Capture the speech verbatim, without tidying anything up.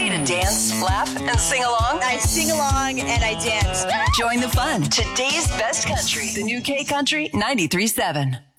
ready to dance, laugh, and sing along? I sing along and I dance. Join the fun. Today's best country. The new K Country ninety-three point seven.